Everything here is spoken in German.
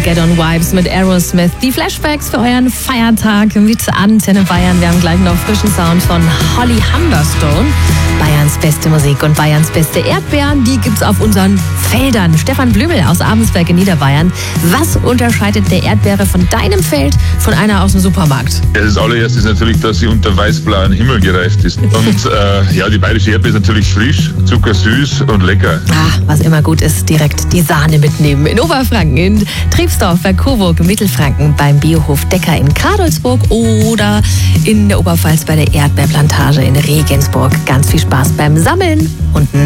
Armageddon-Vibes mit Aerosmith. Die Flashbacks für euren Feiertag mit Antenne Bayern. Wir haben gleich noch frischen Sound von Holly Humberstone. Bayerns beste Musik und Bayerns beste Erdbeeren, die gibt's auf unseren Feldern. Stefan Blümel aus Abensberg in Niederbayern. Was unterscheidet eine Erdbeere von deinem Feld von einer aus dem Supermarkt? Ja, das allererste ist natürlich, dass sie unter weiß-blauen Himmel gereift ist. Und die bayerische Erdbeere ist natürlich frisch, zuckersüß und lecker. Was immer gut ist, direkt die Sahne mitnehmen. In Oberfranken, in Triebsdorf, bei Coburg, Mittelfranken, beim Biohof Decker in Kadolsburg oder in der Oberpfalz bei der Erdbeerplantage in Regensburg. Ganz viel Spaß beim Sammeln und